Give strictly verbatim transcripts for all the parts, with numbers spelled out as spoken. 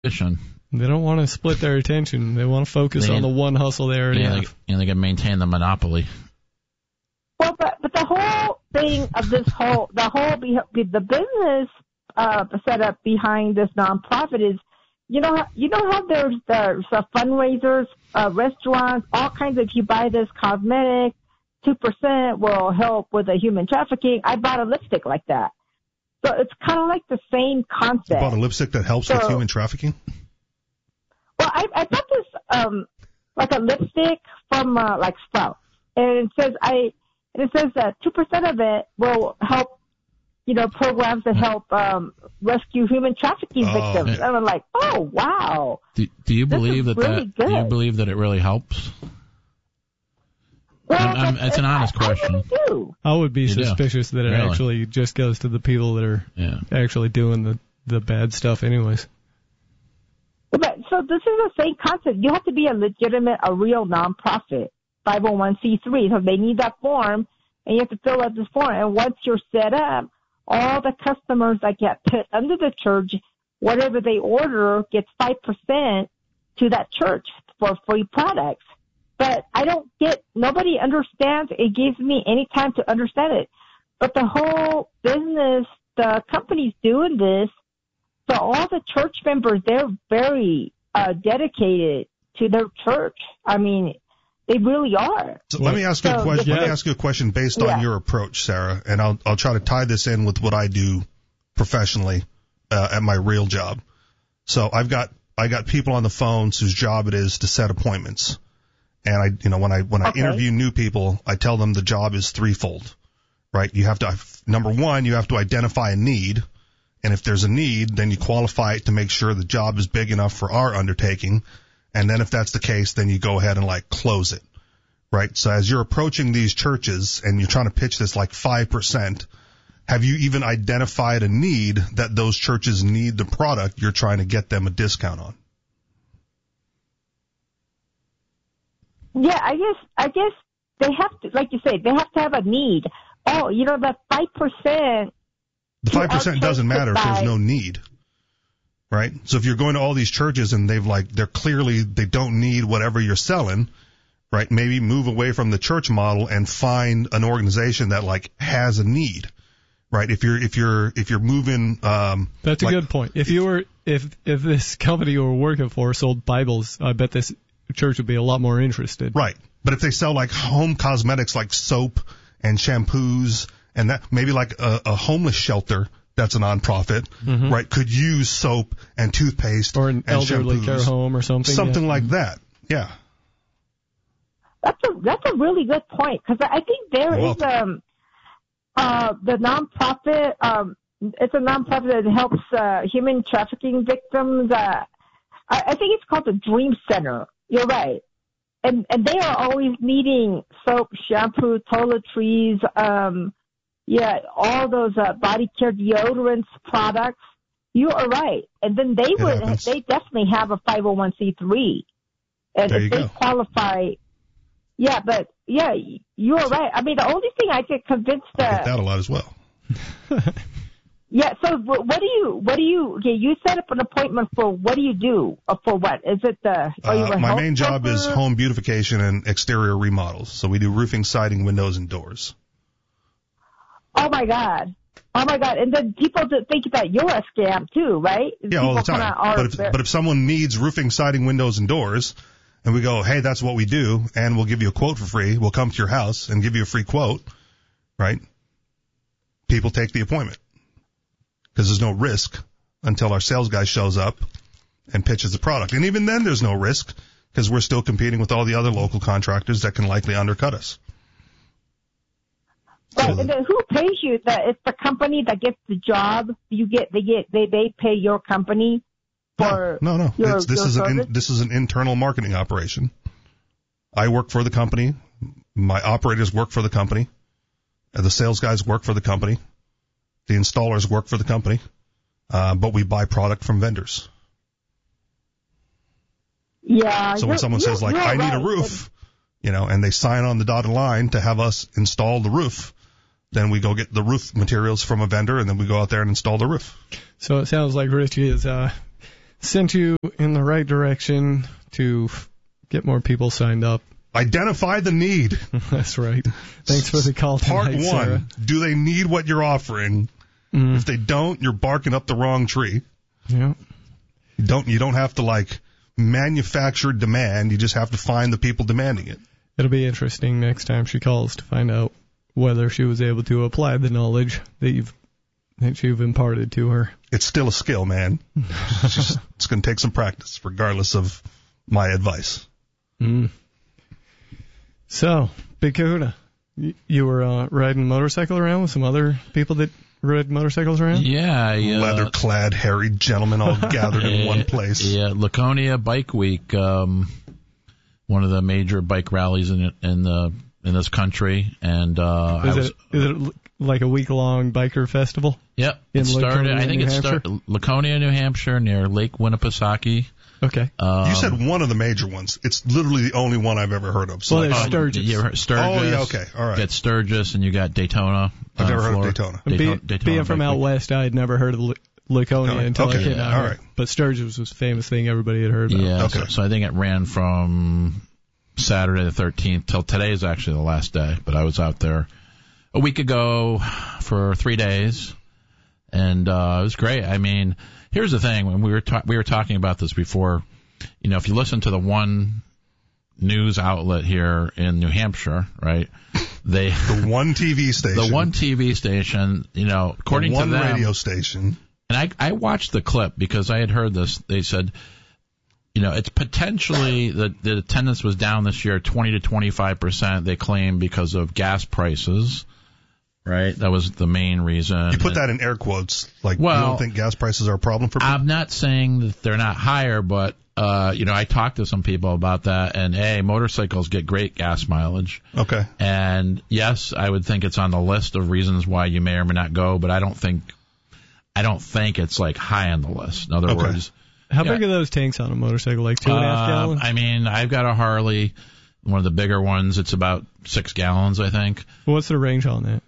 They don't want to split their attention. They want to focus they, on the one hustle they already yeah, have. They, you know, they can maintain the monopoly. Well, but, but the whole thing of this whole, the whole, the business uh, setup behind this nonprofit is, you know, you know how there's the, the fundraisers, uh, restaurants, all kinds of, if you buy this cosmetic, two percent will help with the human trafficking. I bought a lipstick like that. So it's kind of like the same concept. You bought a lipstick that helps so, with human trafficking? Well, I, I bought this, um, like a lipstick from, uh, like Sprouts. And it says, I, and it says that two percent of it will help, you know, programs that help, um, rescue human trafficking oh, victims. yeah. And I'm like, oh, wow. Do, do you believe that, really that, good. do you believe that it really helps? Well, I'm, I'm, it's an honest I, question. I really do. I would be You suspicious do. that it Really? actually just goes to the people that are Yeah. actually doing the, the bad stuff anyways. But, so this is the same concept. You have to be a legitimate, a real nonprofit, five oh one c three. So they need that form, and you have to fill out this form. And once you're set up, all the customers that get put under the church, whatever they order gets five percent to that church for free products. But I don't get, nobody understands. It gives me any time to understand it. But the whole business, the company's doing this, so all the church members, they're very uh, dedicated to their church. I mean, they really are. So let me ask you so a question. yeah. Let me ask you a question based yeah. on your approach, Sarah, and I'll I'll try to tie this in with what I do professionally uh, at my real job. So I've got I got people on the phones whose job it is to set appointments, and I you know when I when I Okay. interview new people, I tell them the job is threefold, right? You have to number one, you have to identify a need. And if there's a need, then you qualify it to make sure the job is big enough for our undertaking. And then if that's the case, then you go ahead and like close it, right? So as you're approaching these churches and you're trying to pitch this like five percent, have you even identified a need that those churches need the product you're trying to get them a discount on? Yeah, I guess, I guess they have to, like you say, they have to have a need. Oh, you know, that five percent. The five percent doesn't matter if there's no need, right? So if you're going to all these churches and they've like, they're clearly, they don't need whatever you're selling, right? Maybe move away from the church model and find an organization that like has a need, right? If you're, if you're, if you're moving, um, That's a like, good point. If you were, if, if this company you were working for sold Bibles, I bet this church would be a lot more interested. Right. But if they sell like home cosmetics like soap and shampoos, and that maybe like a, a homeless shelter that's a nonprofit, mm-hmm. right, could use soap and toothpaste or an and elderly shampoos, care home or something. something yeah. like that. Yeah. That's a that's a really good point, because I think there You're is welcome. um uh the nonprofit um it's a nonprofit that helps uh, human trafficking victims. Uh, I, I think it's called the Dream Center. You're right. And and they are always needing soap, shampoo, toiletries, um, yeah, all those uh, body care deodorants products. You are right. And then they It would happens. they definitely have a five oh one c three. And There if you they go. qualify, yeah, but yeah, you are right. I mean, the only thing I get convinced I get that that a lot as well. yeah. So wh- what do you what do you? Okay, you set up an appointment for what do you do? Uh, for what is it? The are you Uh, a my health main job is worker? home beautification and exterior remodels. So we do roofing, siding, windows, and doors. Oh my God. Oh my God. And then people that think that you're a scam too, right? Yeah, all the People time. kinda are But if, very- but if someone needs roofing, siding, windows, and doors, and we go, hey, that's what we do, and we'll give you a quote for free, we'll come to your house and give you a free quote, right? People take the appointment. Because there's no risk until our sales guy shows up and pitches the product. And even then there's no risk, because we're still competing with all the other local contractors that can likely undercut us. Right, and then who pays you? That it's the company that gets the job. You get they get they they pay your company for No, no, no. your, It's, this your is an service? in, this is an internal marketing operation. I work for the company. My operators work for the company. And the sales guys work for the company. The installers work for the company. Uh, but we buy product from vendors. Yeah. So when you're- someone you're- says like, you're I need a right. roof, you know, and they sign on the dotted line to have us install the roof, then we go get the roof materials from a vendor and then we go out there and install the roof. So it sounds like Richie is uh, sent you in the right direction to f- get more people signed up. Identify the need. That's right. Thanks for the call tonight, Part one, Sarah. do they need what you're offering? Mm. If they don't, you're barking up the wrong tree. Yeah. You don't, you don't have to, like, manufacture demand. You just have to find the people demanding it. It'll be interesting next time she calls to find out whether she was able to apply the knowledge that you've that you've imparted to her. It's still a skill, man. It's, just, it's going to take some practice, regardless of my advice. Mm. So, Big Kahuna, you, you were uh, riding a motorcycle around with some other people that rode motorcycles around? Yeah. I, uh, Leather-clad, hairy gentlemen all gathered in one place. Yeah, Laconia Bike Week, um, one of the major bike rallies in in the in this country, and uh, is I was, it is it like a week long biker festival? Yep, in it started. Laconia, I think New it Hampshire? started Laconia, New Hampshire, near Lake Winnipesaukee. Okay. Um, You said one of the major ones. It's literally the only one I've ever heard of. So Well, like, there's um, Sturgis. you heard Sturgis. Oh, yeah, okay, all right. You got Sturgis, and you got Daytona. I've uh, never heard of Florida. Daytona. Be, Daytona, Daytona being from Bike out Week. west, I had never heard of L- Laconia Okay, until I okay, came out all here. right. But Sturgis was a famous thing everybody had heard about. Yeah, Okay. so, so I think it ran from Saturday the thirteenth till today is actually the last day. But I was out there a week ago for three days, and uh, it was great. I mean, here's the thing: when we were ta- we were talking about this before, you know, if you listen to the one news outlet here in New Hampshire, right? They The one T V station. the one T V station, you know, according the one to them, radio station. and I, I watched the clip because I had heard this. They said, you know, it's potentially the, the attendance was down this year twenty to twenty-five percent, they claim, because of gas prices, right? That was the main reason. You put that in air quotes. Like, Well, you don't think gas prices are a problem for people? I'm not saying that they're not higher, but, uh, you know, I talked to some people about that, and, A, motorcycles get great gas mileage. Okay. And, yes, I would think it's on the list of reasons why you may or may not go, but I don't think I don't think it's, like, high on the list. In other Okay. words, How Yeah. big are those tanks on a motorcycle? Like two and a half Um, gallons? I mean, I've got a Harley, one of the bigger ones. It's about six gallons, I think. What's the range on that?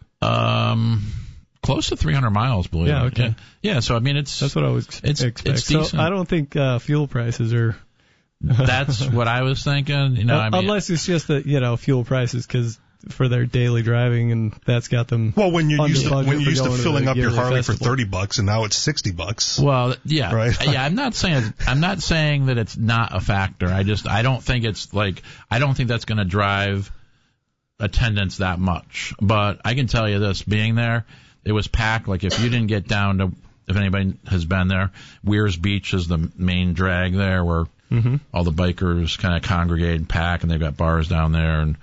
Um, close to three hundred miles, believe Yeah, it. okay. Yeah, yeah, so I mean, it's That's what I was It's- expect. it's so decent. I don't think uh, fuel prices are. that's what I was thinking. You know, I mean, Unless it's just that, you know, fuel prices because for their daily driving, and that's got them. Well, when you're under used to, budget when for you're used to going to filling the up your yearly Harley festival. for thirty bucks and now it's sixty bucks. well, yeah, Right. yeah. I'm not saying I'm not saying that it's not a factor. I just I don't think it's like I don't think that's going to drive attendance that much. But I can tell you this: being there, it was packed. Like if you didn't get down to, if anybody has been there, Weirs Beach is the main drag there, where Mm-hmm. all the bikers kind of congregate and pack, and they've got bars down there. And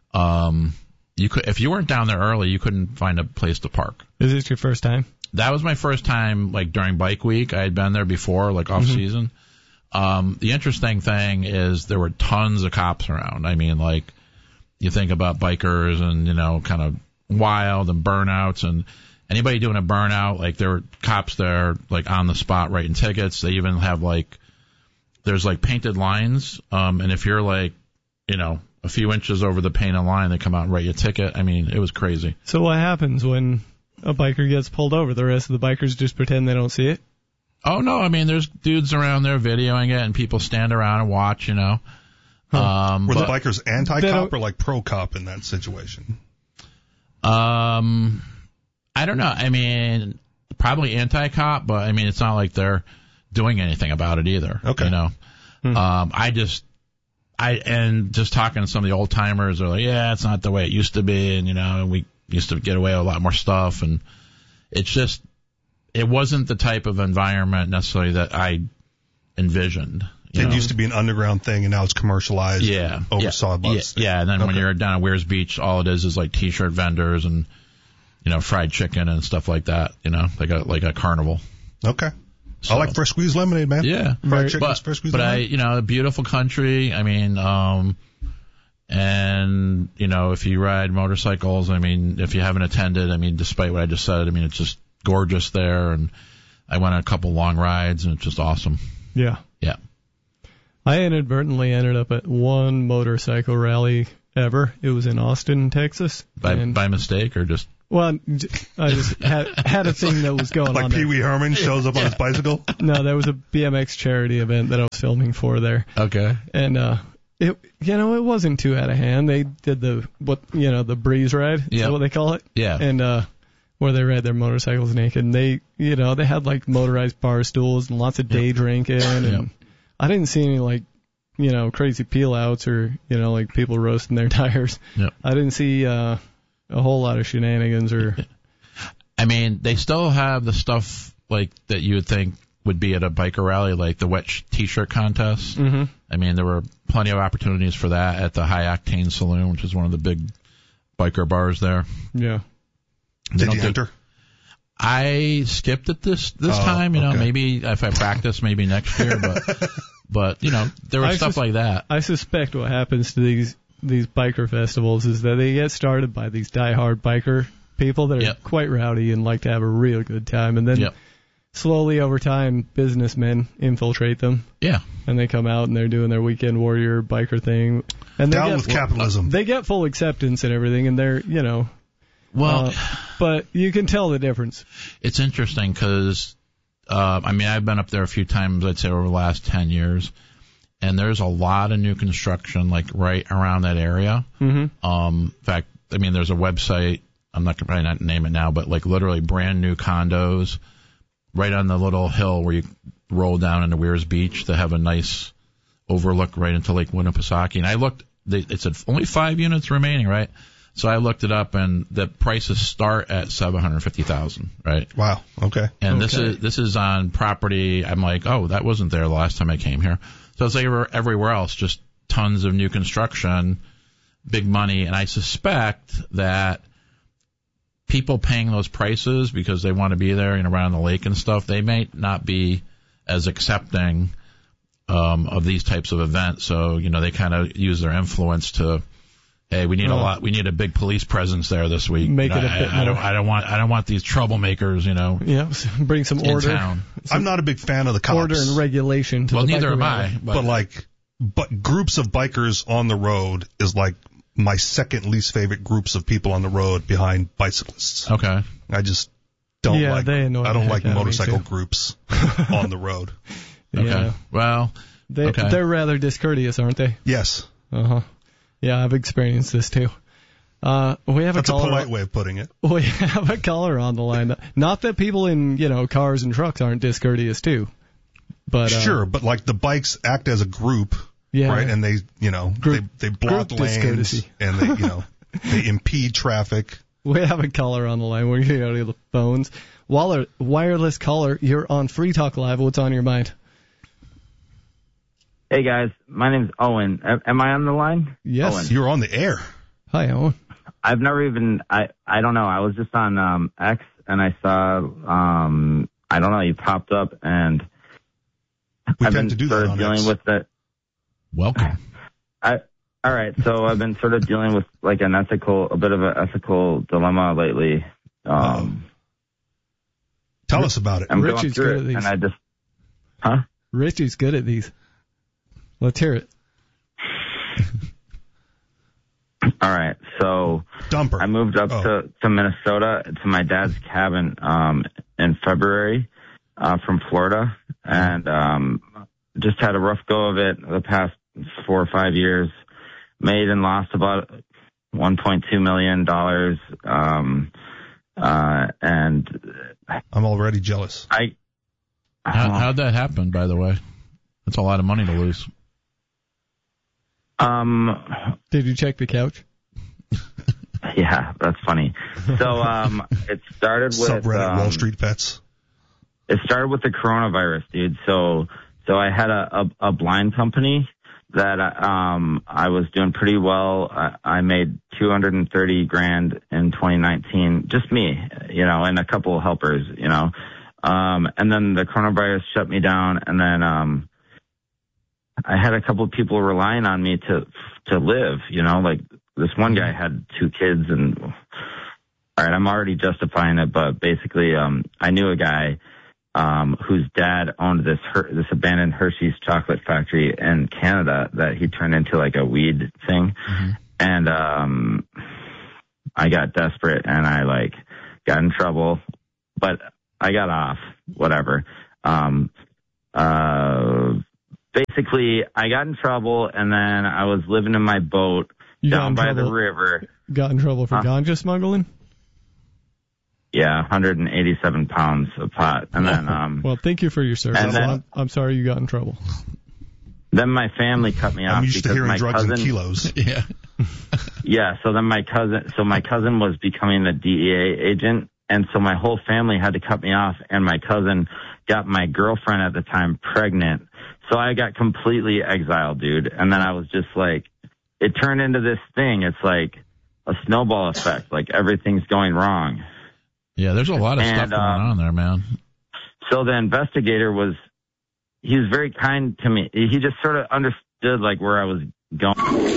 um, you could, if you weren't down there early, you couldn't find a place to park. Is this your first time? That was my first time, like during Bike Week. I had been there before, like off Mm-hmm. season. Um, the interesting thing is there were tons of cops around. I mean, like you think about bikers and you know, kind of wild and burnouts, and anybody doing a burnout, like there were cops there, like on the spot writing tickets. They even have like there's like painted lines, um, and if you're like, you know, a few inches over the painted line, they come out and write you a ticket. I mean, it was crazy. So what happens when a biker gets pulled over? The rest of the bikers just pretend they don't see it? Oh, no, I mean, there's dudes around there videoing it, and people stand around and watch, you know. Huh. Um, Were but, the bikers They anti-cop don't- or like pro-cop in that situation? um, I don't know. I mean, probably anti-cop, but, I mean, it's not like they're doing anything about it either. Okay. You know. Hmm. Um, I just, I, and just talking to some of the old timers, they're like, yeah, it's not the way it used to be, and, you know, we used to get away with a lot more stuff, and it's just, it wasn't the type of environment necessarily that I envisioned. You It know? used to be an underground thing and now it's commercialized. Yeah. and Oversaw yeah, by yeah, the state. yeah, and then when Okay. you're down at Weirs Beach, all it is is like T-shirt vendors and, you know, fried chicken and stuff like that, you know, like a, like a carnival. Okay. So, I like fresh squeezed lemonade, man. Yeah. Fried chicken, But, fresh squeezed but I, lemonade. you know, a beautiful country. I mean, um, and, you know, if you ride motorcycles, I mean, if you haven't attended, I mean, despite what I just said, I mean, it's just gorgeous there. And I went on a couple long rides and it's just awesome. Yeah. Yeah. I inadvertently ended up at one motorcycle rally ever. It was in Austin, Texas. By, and, by mistake or just, Well, I just had had a thing that was going like on. Like Pee Wee Herman shows up on his bicycle? No, there was a B M X charity event that I was filming for there. Okay. And, uh, it, you know, it wasn't too out of hand. They did the, what, you know, the breeze ride. Is Yeah. that what they call it? Yeah. And, uh, where they ride their motorcycles naked. And they, you know, they had like motorized bar stools and lots of day Yep. drinking. And Yep. I didn't see any like, you know, crazy peel outs or, you know, like people roasting their tires. Yep. I didn't see, uh, a whole lot of shenanigans or. I mean, they still have the stuff like that you would think would be at a biker rally, like the wet sh- t-shirt contest. Mm-hmm. I mean, there were plenty of opportunities for that at the High Octane Saloon, which is one of the big biker bars there. Yeah. They Did don't you do- enter? I skipped it this this Oh, time. You know, okay. maybe if I practice, maybe next year. But but you know, there was I stuff sus- like that. I suspect what happens to these these biker festivals is that they get started by these diehard biker people that are Yep. quite rowdy and like to have a real good time, and then Yep. slowly over time, businessmen infiltrate them, Yeah. and they come out and they're doing their weekend warrior biker thing, and they Down get with capitalism. they get full acceptance and everything, and they're you know, Well, uh, but you can tell the difference. it's interesting because uh, I mean, I've been up there a few times. I'd say over the last ten years, and there's a lot of new construction like right around that area. Mm-hmm. Um, in fact, I mean, there's a website. I'm not going to probably not name it now, but like literally brand new condos right on the little hill where you roll down into Weirs Beach to have a nice overlook right into Lake Winnipesaukee. And I looked, they, it said only five units remaining, right? So I looked it up, and the prices start at seven hundred fifty thousand, right? Wow. Okay. And this Okay. is this is on property. I'm like, oh, that wasn't there the last time I came here. So it's like everywhere everywhere else, just tons of new construction, big money, and I suspect that people paying those prices because they want to be there and around the lake and stuff, they may not be as accepting um, of these types of events. So you know, they kind of use their influence to, hey, we need a Uh, lot, we need a big police presence there this week. Make it a I, bit I, I don't, more- I don't want, I don't want these troublemakers, you know, Yeah, bring some in order, town. I'm not a big fan of the cops. order and regulation. To Well, the neither biker am rally. I. But, But like, but groups of bikers on the road is like my second least favorite groups of people on the road behind bicyclists. okay, I just don't Yeah, like. they annoy I the don't heck like out of me, motorcycle too. groups on the road. okay. Yeah. Well, They, okay. They're rather discourteous, aren't they? Yes, Uh huh. Yeah, I've experienced this too. Uh, we have that's a a caller. polite way of putting it. We have a caller on the line. Not that people in you know cars and trucks aren't discourteous too, but uh, Sure, but like the bikes act as a group, yeah, right? And they, you know, Group- they they block group lanes discourtesy. and they, you know, they impede traffic. we have a caller on the line. We're going to go to the phones. Waller, wireless caller, you're on Free Talk Live. What's on your mind? Hey guys, my name's Owen. A- Am I on the line? Yes. Owen. You're on the air. Hi, Owen. I've never even I I don't know. I was just on um X and I saw um I don't know, you popped up and We I've tend been to do sort that of on dealing X. with the welcome. I all right, so I've been sort of dealing with like an ethical a bit of an ethical dilemma lately. Um Tell us about it. I'm Richie's going through good it at these. and I just Huh? Richie's good at these. Let's hear it. All right. So Dumper. I moved up Oh. to, to Minnesota to my dad's cabin um, in February uh, from Florida, and um, just had a rough go of it the past four or five years. Made and lost about one point two million dollars, um, uh, and I'm already jealous. I. How, how'd that happen, by the way? That's a lot of money to lose. Um. Did you check the couch? Yeah, that's funny. So um, it started with Subreddit um, Wall Street Bets. It started with the coronavirus, dude. So, so I had a, a, a blind company that, um, I was doing pretty well. I, I made two hundred thirty grand in twenty nineteen, just me, you know, and a couple of helpers, you know. Um, and then the coronavirus shut me down. And then, um, I had a couple of people relying on me to, to live, you know, like this one guy had two kids and, all right, I'm already justifying it, but basically, um, I knew a guy, um, whose dad owned this, Her- this abandoned Hershey's chocolate factory in Canada that he turned into like a weed thing. Mm-hmm. And, um, I got desperate and I like got in trouble, but I got off, whatever. Um, uh, basically I got in trouble and then I was living in my boat you down by trouble, the river. Got in trouble for huh? ganja smuggling? Yeah, one hundred eighty-seven pounds of pot. And then, um, well, thank you for your service. And then, I'm, I'm sorry you got in trouble. Then my family cut me off. I'm used because to hearing my drugs cousin, in kilos. Yeah. Yeah, so then my cousin, so my cousin was becoming a D E A agent, and so my whole family had to cut me off, and my cousin got my girlfriend at the time pregnant. So I got completely exiled, dude. And then I was just like, it turned into this thing. It's like a snowball effect. Like everything's going wrong. Yeah, there's a lot of and, stuff going uh, on there, man. So the investigator was, he was very kind to me. He just sort of understood like where I was going.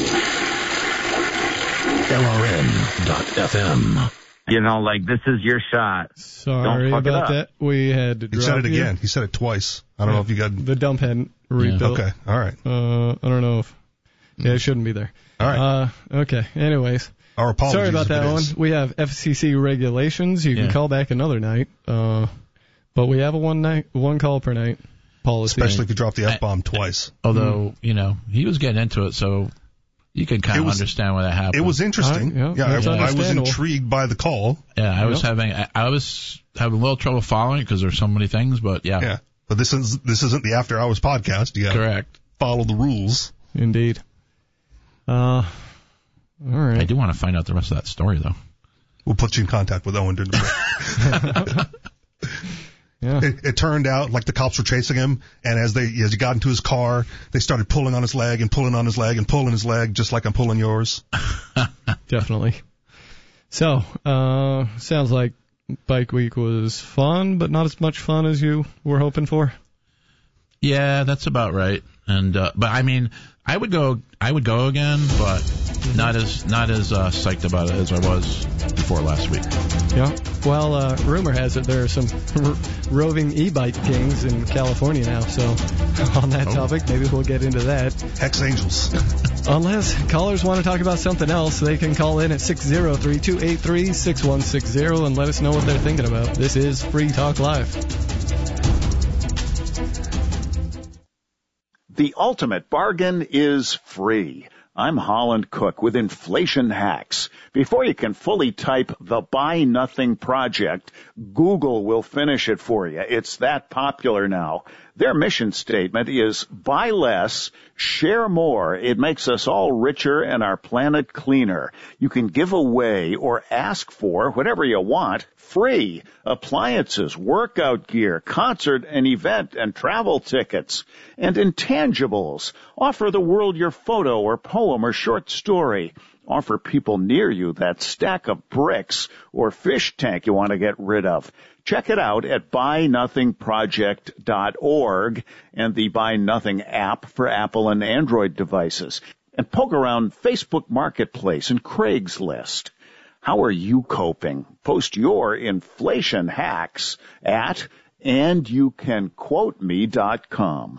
L R N dot F M. You know, like, this is your shot. Sorry Don't fuck about it up. that. We had to He drop said it you. again. He said it twice. I don't know if you got. The dump hadn't rebuilt. Okay. All right. Uh, I don't know if. Yeah, it shouldn't be there. All right. Uh, okay. Anyways. Our apologies. Sorry about if that it one. is. We have F C C regulations. You can Yeah. call back another night. Uh, but we have a one night, one call per night policy. Especially if you drop the F bomb twice. Although, you know, he was getting into it, so you can kind It of was- understand why that happened. It was interesting. Uh, yeah, yeah, that's I, I was understandable. intrigued by the call. Yeah, I was Yep. having I, I was having a little trouble following it because there's so many things, but yeah, Yeah, but this is this isn't the After Hours podcast. You got to correct. follow the rules. Indeed. Uh, all right. I do want to find out the rest of that story, though. We'll put you in contact with Owen during the break. Yeah. It, it turned out like the cops were chasing him, and as they as he got into his car, they started pulling on his leg and pulling on his leg and pulling his leg, just like I'm pulling yours. Definitely. So, uh, sounds like Bike Week was fun, but not as much fun as you were hoping for. Yeah, that's about right. And uh, but I mean, I would go, I would go again, but not as not as uh, psyched about it as I was before last week. Yeah. Well, uh, rumor has it there are some r- roving e-bike kings in California now. So, on that Oh. topic, maybe we'll get into that. Hex Angels. Unless callers want to talk about something else, they can call in at six zero three, two eight three, six one six zero and let us know what they're thinking about. This is Free Talk Live. The ultimate bargain is free. I'm Holland Cook with Inflation Hacks. Before you can fully type the Buy Nothing Project, Google will finish it for you. It's that popular now. Their mission statement is buy less, share more. It makes us all richer and our planet cleaner. You can give away or ask for whatever you want free. Appliances, workout gear, concert and event and travel tickets, and intangibles. Offer the world your photo or poem or short story. Offer people near you that stack of bricks or fish tank you want to get rid of. Check it out at buy nothing project dot org and the Buy Nothing app for Apple and Android devices. And poke around Facebook Marketplace and Craigslist. How are you coping? Post your inflation hacks at and you can quote me dot com.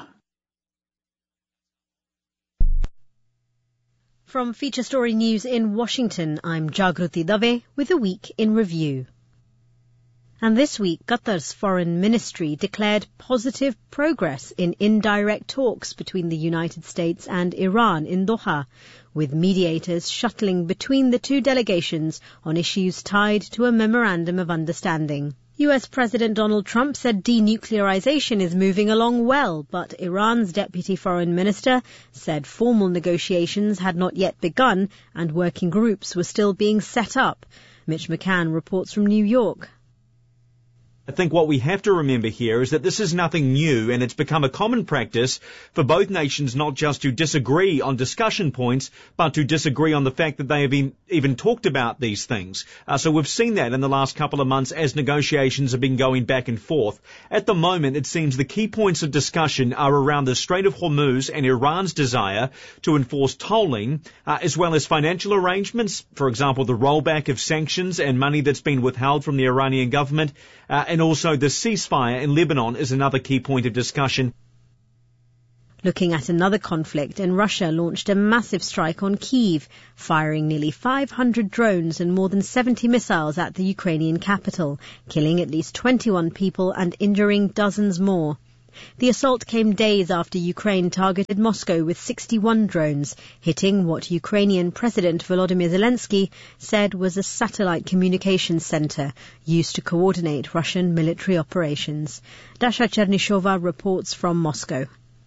From Feature Story News in Washington, I'm Jagruti Dave with a week in review. And this week, Qatar's foreign ministry declared positive progress in indirect talks between the United States and Iran in Doha, with mediators shuttling between the two delegations on issues tied to a memorandum of understanding. U S President Donald Trump said denuclearization is moving along well, but Iran's deputy foreign minister said formal negotiations had not yet begun and working groups were still being set up. Mitch McCann reports from New York. I think what we have to remember here is that this is nothing new, and it's become a common practice for both nations not just to disagree on discussion points, but to disagree on the fact that they have been even talked about these things. Uh, so we've seen that in the last couple of months as negotiations have been going back and forth. At the moment, it seems the key points of discussion are around the Strait of Hormuz and Iran's desire to enforce tolling, uh, as well as financial arrangements, for example, the rollback of sanctions and money that's been withheld from the Iranian government, uh, and also the ceasefire in Lebanon is another key point of discussion. Looking at another conflict, and Russia launched a massive strike on Kyiv, firing nearly five hundred drones and more than seventy missiles at the Ukrainian capital, killing at least twenty-one people and injuring dozens more. The assault came days after Ukraine targeted Moscow with sixty-one drones, hitting what Ukrainian President Volodymyr Zelensky said was a satellite communications center used to coordinate Russian military operations. Dasha Chernyshova reports from Moscow.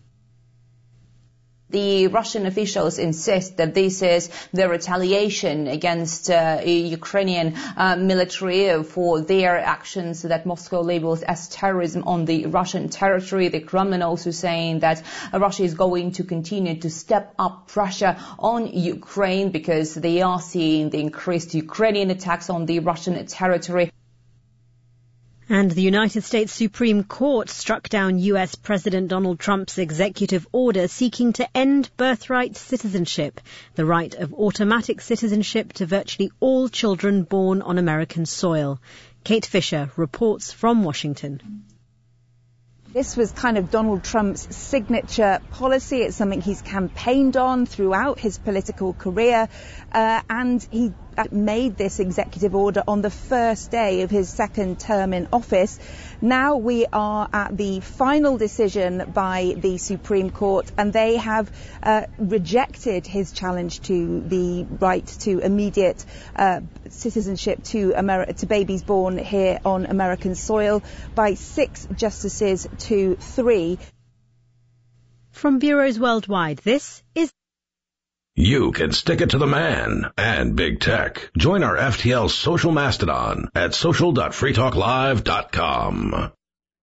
The Russian officials insist that this is the retaliation against uh, Ukrainian uh, military for their actions that Moscow labels as terrorism on the Russian territory. The Kremlin also saying that uh, Russia is going to continue to step up pressure on Ukraine because they are seeing the increased Ukrainian attacks on the Russian territory. And the United States Supreme Court struck down U S President Donald Trump's executive order seeking to end birthright citizenship, the right of automatic citizenship to virtually all children born on American soil. Kate Fisher reports from Washington. This was kind of Donald Trump's signature policy. It's something he's campaigned on throughout his political career. Uh, and he made this executive order on the first day of his second term in office. Now we are at the final decision by the Supreme Court, and they have uh, rejected his challenge to the right to immediate uh, citizenship to, Ameri- to babies born here on American soil by six justices to three. From bureaus worldwide, this is You can stick it to the man and big tech. Join our F T L social mastodon at social dot free talk live dot com.